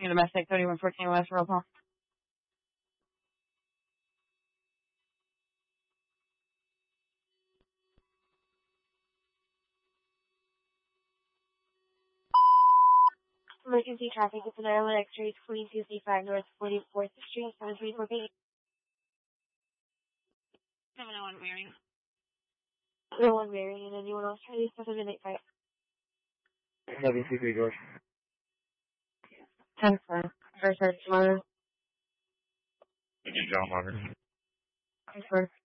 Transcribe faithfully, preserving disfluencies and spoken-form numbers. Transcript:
Your domestic thirty-one fourteen West roll call. Emergency traffic is an Ireland X-rays forty-two C five North forty-fourth Street, seven three four eight. seven oh one Mary. No one Mary, and anyone else try to use seven eight five. W C three George. ten four. First, tomorrow. John Martin. ten four.